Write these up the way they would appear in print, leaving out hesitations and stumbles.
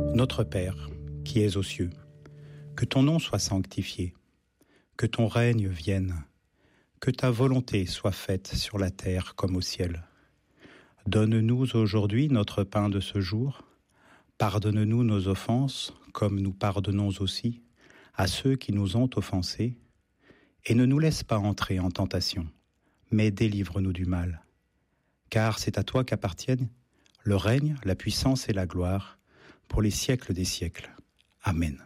Notre Père, qui es aux cieux, que ton nom soit sanctifié, que ton règne vienne, que ta volonté soit faite sur la terre comme au ciel. Donne-nous aujourd'hui notre pain de ce jour. Pardonne-nous nos offenses, comme nous pardonnons aussi à ceux qui nous ont offensés. Et ne nous laisse pas entrer en tentation, mais délivre-nous du mal. Car c'est à toi qu'appartiennent le règne, la puissance et la gloire, pour les siècles des siècles. Amen.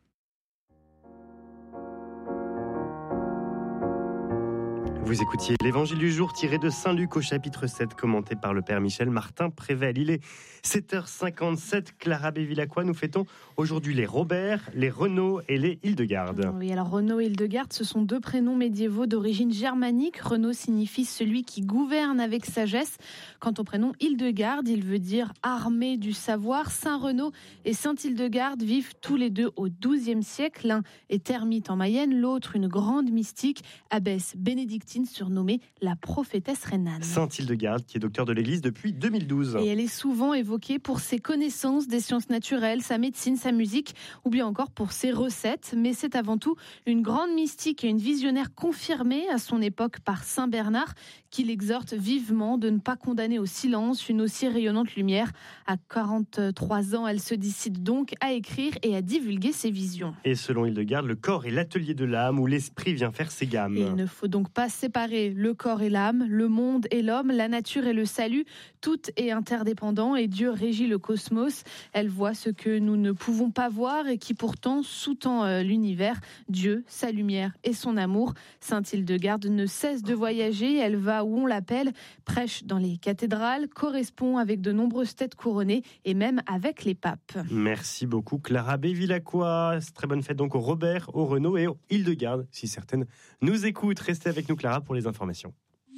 Vous écoutiez l'Évangile du jour tiré de Saint-Luc au chapitre 7, commenté par le Père Michel Martin Prével. Il est 7h57, Clara Bévilacqua, nous fêtons aujourd'hui les Robert, les Renaud et les Hildegarde. Oui, alors Renaud et Hildegarde, ce sont deux prénoms médiévaux d'origine germanique. Renaud signifie celui qui gouverne avec sagesse. Quant au prénom Hildegarde, il veut dire armée du savoir. Saint Renaud et Saint Hildegarde vivent tous les deux au XIIe siècle. L'un est ermite en Mayenne, l'autre une grande mystique, abbesse bénédictine surnommée la prophétesse rhénane. Sainte Hildegarde, qui est docteur de l'Église depuis 2012. Et elle est souvent évoquée pour ses connaissances des sciences naturelles, sa médecine, sa musique, ou bien encore pour ses recettes. Mais c'est avant tout une grande mystique et une visionnaire confirmée à son époque par Saint Bernard, qui l'exhorte vivement de ne pas condamner au silence une aussi rayonnante lumière. À 43 ans, elle se décide donc à écrire et à divulguer ses visions. Et selon Hildegarde, le corps est l'atelier de l'âme où l'esprit vient faire ses gammes. Et il ne faut donc pas séparer le corps et l'âme, le monde et l'homme, la nature et le salut. Tout est interdépendant et Dieu régit le cosmos. Elle voit ce que nous ne pouvons pas voir et qui pourtant sous-tend l'univers. Dieu, sa lumière et son amour. Sainte Hildegarde ne cesse de voyager. Elle va où on l'appelle, prêche dans les cathédrales, correspond avec de nombreuses têtes couronnées et même avec les papes. Merci beaucoup Clara Bévilacqua. Très bonne fête donc au Robert, au Renaud et au Hildegarde. Si certaines nous écoutent, restez avec nous Clara pour les informations.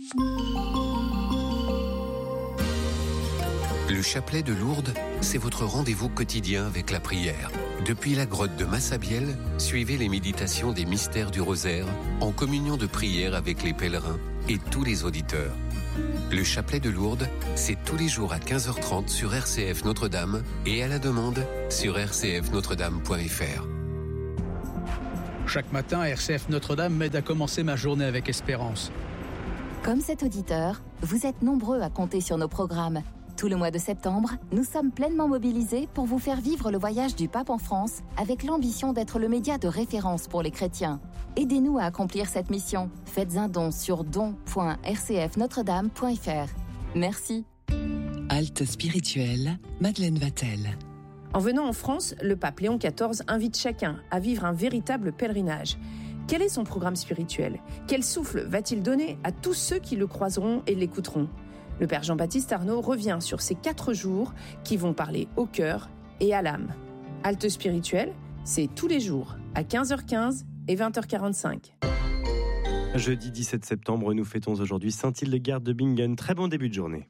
Le chapelet de Lourdes, c'est votre rendez-vous quotidien avec la prière. Depuis la grotte de Massabielle, suivez les méditations des mystères du rosaire en communion de prière avec les pèlerins et tous les auditeurs. Le chapelet de Lourdes, c'est tous les jours à 15h30 sur RCF Notre-Dame et à la demande sur rcfnotredame.fr. Chaque matin, RCF Notre-Dame m'aide à commencer ma journée avec espérance. Comme cet auditeur, vous êtes nombreux à compter sur nos programmes. Tout le mois de septembre, nous sommes pleinement mobilisés pour vous faire vivre le voyage du pape en France avec l'ambition d'être le média de référence pour les chrétiens. Aidez-nous à accomplir cette mission. Faites un don sur don.rcfnotredame.fr. Merci. Halte spirituelle, Madeleine Vatel. En venant en France, le pape Léon XIV invite chacun à vivre un véritable pèlerinage. Quel est son programme spirituel ? Quel souffle va-t-il donner à tous ceux qui le croiseront et l'écouteront ? Le père Jean-Baptiste Arnaud revient sur ces 4 jours qui vont parler au cœur et à l'âme. Halte spirituelle, c'est tous les jours à 15h15 et 20h45. Jeudi 17 septembre, nous fêtons aujourd'hui Sainte Hildegarde de Bingen. Très bon début de journée.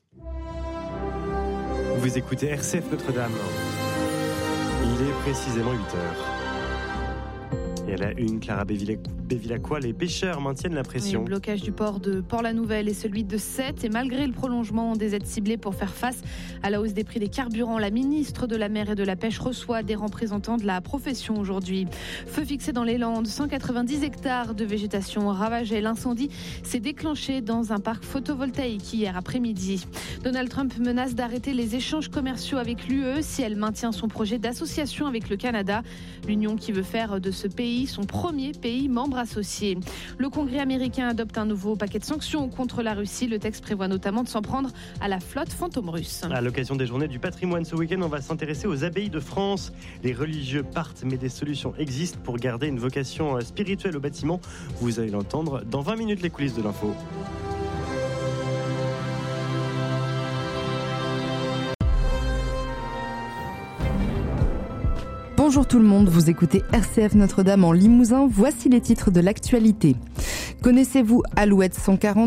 Vous écoutez RCF Notre-Dame. Il est précisément 8h. Et à la une, Clara Bévilacqua, les pêcheurs maintiennent la pression. Le blocage du port de Port-la-Nouvelle et celui de Sète. Et malgré le prolongement des aides ciblées pour faire face à la hausse des prix des carburants, la ministre de la Mer et de la Pêche reçoit des représentants de la profession aujourd'hui. Feu fixé dans les Landes, 190 hectares de végétation ravagée. L'incendie s'est déclenché dans un parc photovoltaïque hier après-midi. Donald Trump menace d'arrêter les échanges commerciaux avec l'UE si elle maintient son projet d'association avec le Canada. L'Union qui veut faire de ce pays son premier pays membre associé. Le Congrès américain adopte un nouveau paquet de sanctions contre la Russie. Le texte prévoit notamment de s'en prendre à la flotte fantôme russe. À l'occasion des journées du patrimoine ce week-end, on va s'intéresser aux abbayes de France. Les religieux partent, mais des solutions existent pour garder une vocation spirituelle au bâtiment. Vous allez l'entendre dans 20 minutes, les coulisses de l'info. Bonjour tout le monde, vous écoutez RCF Notre-Dame en Limousin, voici les titres de l'actualité. Connaissez-vous Alouette 147 ?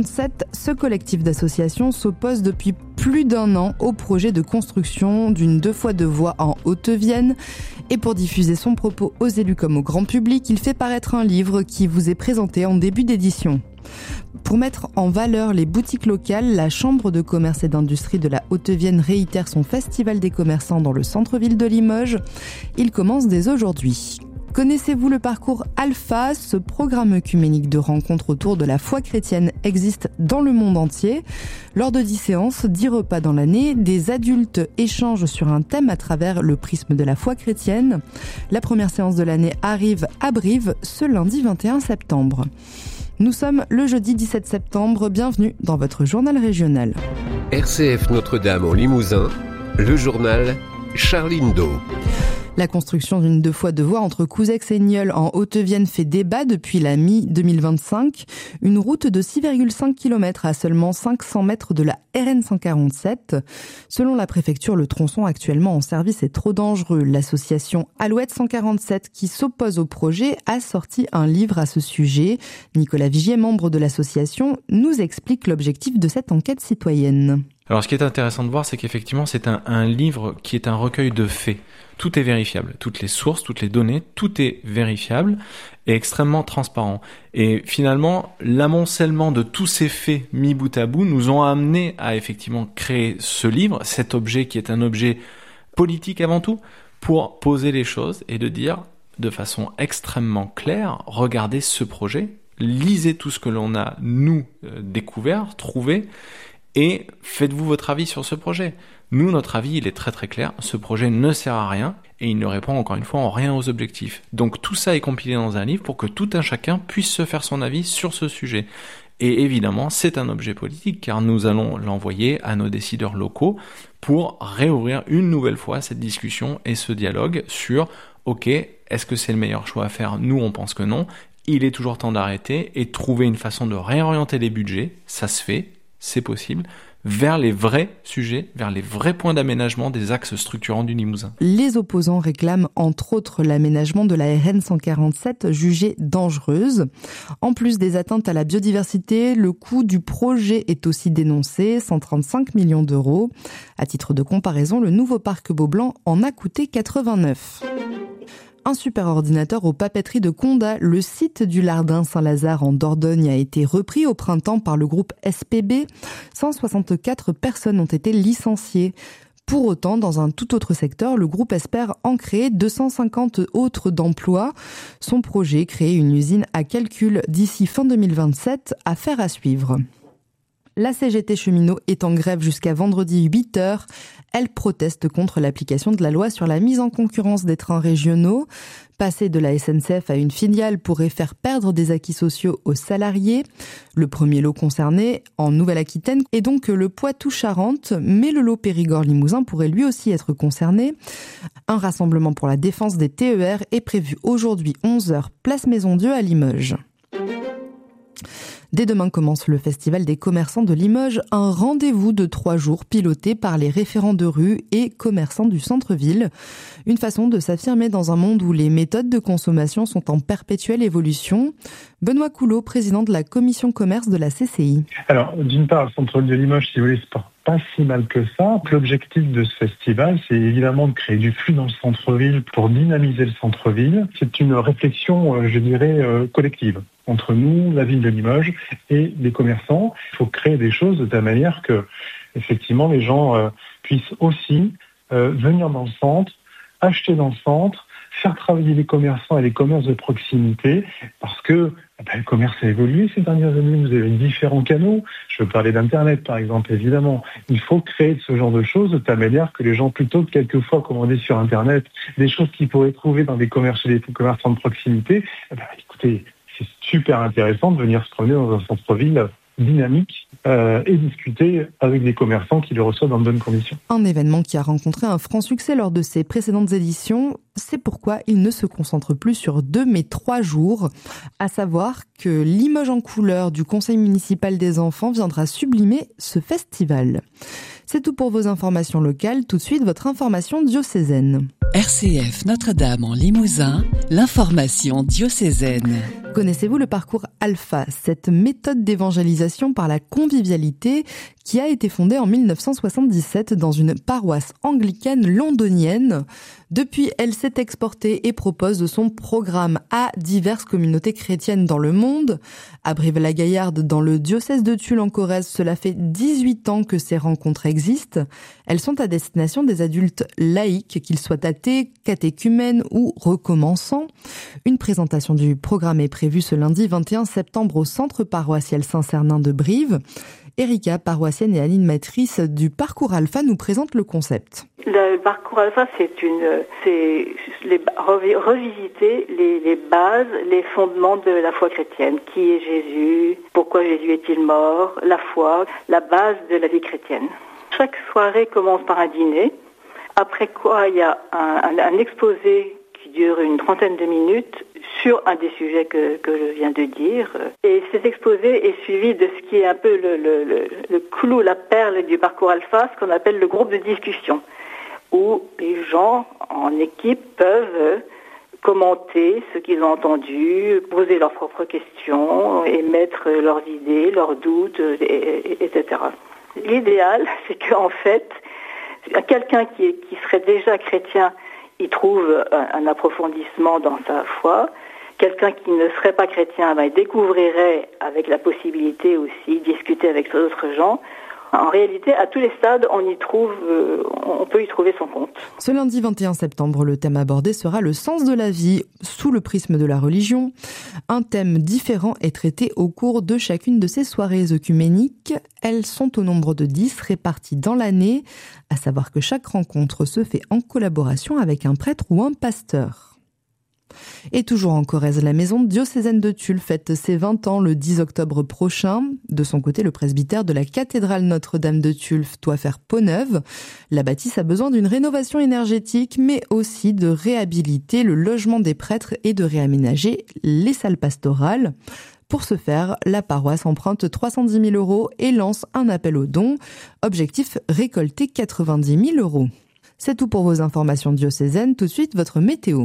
Ce collectif d'associations s'oppose depuis plus d'1 an au projet de construction d'une 2x2 voies en Haute-Vienne. Et pour diffuser son propos aux élus comme au grand public, il fait paraître un livre qui vous est présenté en début d'édition. Pour mettre en valeur les boutiques locales, la Chambre de commerce et d'industrie de la Haute-Vienne réitère son festival des commerçants dans le centre-ville de Limoges. Il commence dès aujourd'hui. Connaissez-vous le parcours Alpha ? Ce programme œcuménique de rencontres autour de la foi chrétienne existe dans le monde entier. Lors de 10 séances, 10 repas dans l'année, des adultes échangent sur un thème à travers le prisme de la foi chrétienne. La première séance de l'année arrive à Brive ce lundi 21 septembre. Nous sommes le jeudi 17 septembre. Bienvenue dans votre journal régional. RCF Notre-Dame en Limousin, le journal Charline Do. La construction d'une 2 fois 2 voies entre Couzex et Nieul en Haute-Vienne fait débat depuis la mi-2025. Une route de 6,5 km à seulement 500 mètres de la RN 147. Selon la préfecture, le tronçon actuellement en service est trop dangereux. L'association Alouette 147, qui s'oppose au projet, a sorti un livre à ce sujet. Nicolas Vigier, membre de l'association, nous explique l'objectif de cette enquête citoyenne. Alors ce qui est intéressant de voir, c'est qu'effectivement c'est un livre qui est un recueil de faits. Tout est vérifiable, toutes les sources, toutes les données, tout est vérifiable et extrêmement transparent. Et finalement, l'amoncellement de tous ces faits mis bout à bout nous ont amené à effectivement créer ce livre, cet objet qui est un objet politique avant tout, pour poser les choses et de dire de façon extrêmement claire, regardez ce projet, lisez tout ce que l'on a, nous, découvert, trouvé, et faites-vous votre avis sur ce projet. Nous, notre avis, il est très très clair. Ce projet ne sert à rien et il ne répond encore une fois en rien aux objectifs. Donc tout ça est compilé dans un livre pour que tout un chacun puisse se faire son avis sur ce sujet. Et évidemment, c'est un objet politique car nous allons l'envoyer à nos décideurs locaux pour réouvrir une nouvelle fois cette discussion et ce dialogue sur « Ok, est-ce que c'est le meilleur choix à faire ? Nous, on pense que non. Il est toujours temps d'arrêter et de trouver une façon de réorienter les budgets. Ça se fait. C'est possible, vers les vrais sujets, vers les vrais points d'aménagement des axes structurants du Limousin. Les opposants réclament entre autres l'aménagement de la RN 147 jugée dangereuse. En plus des atteintes à la biodiversité, le coût du projet est aussi dénoncé, 135 millions d'euros. À titre de comparaison, le nouveau parc Beaublanc en a coûté 89. Un superordinateur aux papeteries de Condat. Le site du Lardin Saint-Lazare en Dordogne a été repris au printemps par le groupe SPB. 164 personnes ont été licenciées. Pour autant, dans un tout autre secteur, le groupe espère en créer 250 autres d'emplois. Son projet, créer une usine à calcul d'ici fin 2027, affaire à suivre. La CGT cheminot est en grève jusqu'à vendredi 8h. Elle proteste contre l'application de la loi sur la mise en concurrence des trains régionaux. Passer de la SNCF à une filiale pourrait faire perdre des acquis sociaux aux salariés. Le premier lot concerné, en Nouvelle-Aquitaine, est donc le Poitou-Charentes, mais le lot Périgord-Limousin pourrait lui aussi être concerné. Un rassemblement pour la défense des TER est prévu aujourd'hui 11h, place Maison-Dieu à Limoges. Dès demain commence le Festival des commerçants de Limoges, un rendez-vous de 3 jours piloté par les référents de rue et commerçants du centre-ville. Une façon de s'affirmer dans un monde où les méthodes de consommation sont en perpétuelle évolution. Benoît Coulot, président de la commission commerce de la CCI. Alors, d'une part, le centre-ville de Limoges, si vous voulez, c'est pas si mal que ça. L'objectif de ce festival, c'est évidemment de créer du flux dans le centre-ville pour dynamiser le centre-ville. C'est une réflexion, je dirais, collective entre nous, la ville de Limoges et les commerçants. Il faut créer des choses de telle manière que, effectivement, les gens puissent aussi venir dans le centre, acheter dans le centre, faire travailler les commerçants et les commerces de proximité, parce que le commerce a évolué ces dernières années. Vous avez différents canaux. Je veux parler d'Internet, par exemple, évidemment. Il faut créer ce genre de choses de telle manière que les gens, plutôt que quelquefois commander sur Internet des choses qu'ils pourraient trouver dans des commerces et des commerçants de proximité, écoutez, c'est super intéressant de venir se promener dans un centre-ville dynamique et discuter avec des commerçants qui le reçoivent dans de bonnes conditions. Un événement qui a rencontré un franc succès lors de ses précédentes éditions. C'est pourquoi il ne se concentre plus sur 2 mais 3 jours. À savoir que Limoges en couleur du Conseil municipal des enfants viendra sublimer ce festival. C'est tout pour vos informations locales. Tout de suite, votre information diocésaine. RCF Notre-Dame en Limousin, l'information diocésaine. Connaissez-vous le parcours Alpha, cette méthode d'évangélisation par la convivialité qui a été fondée en 1977 dans une paroisse anglicane londonienne. Depuis, elle s'est exportée et propose son programme à diverses communautés chrétiennes dans le monde. À Brive-la-Gaillarde, dans le diocèse de Tulle en Corrèze, cela fait 18 ans que ces rencontres existent. Elles sont à destination des adultes laïcs, qu'ils soient athées, catéchumènes ou recommençants. Une présentation du programme est prévue ce lundi 21 septembre au centre paroissial Saint-Cernin de Brive. Erika, paroissienne et animatrice du Parcours Alpha, nous présente le concept. Le Parcours Alpha, c'est revisiter les bases, les fondements de la foi chrétienne. Qui est Jésus? Pourquoi Jésus est-il mort? La foi, la base de la vie chrétienne. Chaque soirée commence par un dîner, après quoi il y a un exposé qui dure une trentaine de minutes sur un des sujets que je viens de dire. Et cet exposé est suivi de ce qui est un peu le clou, la perle du Parcours Alpha, ce qu'on appelle le groupe de discussion, où les gens en équipe peuvent commenter ce qu'ils ont entendu, poser leurs propres questions, émettre leurs idées, leurs doutes, etc. L'idéal, c'est qu'en fait, quelqu'un qui serait déjà chrétien, il trouve un approfondissement dans sa foi. Quelqu'un qui ne serait pas chrétien, il découvrirait, avec la possibilité aussi, discuter avec d'autres gens. En réalité, à tous les stades, on peut y trouver son compte. Ce lundi 21 septembre, le thème abordé sera le sens de la vie sous le prisme de la religion. Un thème différent est traité au cours de chacune de ces soirées œcuméniques. Elles sont au nombre de 10 réparties dans l'année, à savoir que chaque rencontre se fait en collaboration avec un prêtre ou un pasteur. Et toujours en Corrèze, la maison diocésaine de Tulle fête ses 20 ans le 10 octobre prochain. De son côté, le presbytère de la cathédrale Notre-Dame de Tulle doit faire peau neuve. La bâtisse a besoin d'une rénovation énergétique, mais aussi de réhabiliter le logement des prêtres et de réaménager les salles pastorales. Pour ce faire, la paroisse emprunte 310 000 € et lance un appel aux dons. Objectif, récolter 90 000 €. C'est tout pour vos informations diocésaines. Tout de suite, votre météo.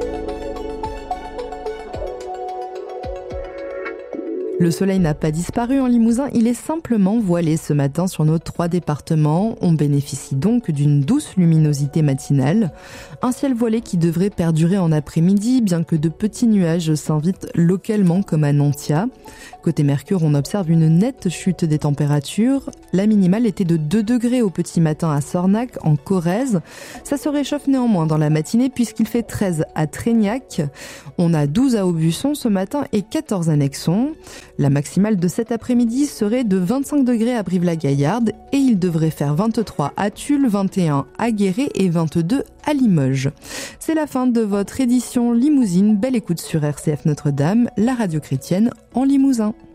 Le soleil n'a pas disparu en Limousin, il est simplement voilé ce matin sur nos 3 départements. On bénéficie donc d'une douce luminosité matinale. Un ciel voilé qui devrait perdurer en après-midi, bien que de petits nuages s'invitent localement comme à Nantia. Côté Mercure, on observe une nette chute des températures. La minimale était de 2 degrés au petit matin à Sornac, en Corrèze. Ça se réchauffe néanmoins dans la matinée puisqu'il fait 13 à Trégnac. On a 12 à Aubusson ce matin et 14 à Nexon. La maximale de cet après-midi serait de 25 degrés à Brive-la-Gaillarde et il devrait faire 23 à Tulle, 21 à Guéret et 22 à Limoges. C'est la fin de votre édition Limousine. Belle écoute sur RCF Notre-Dame, la radio chrétienne en Limousin.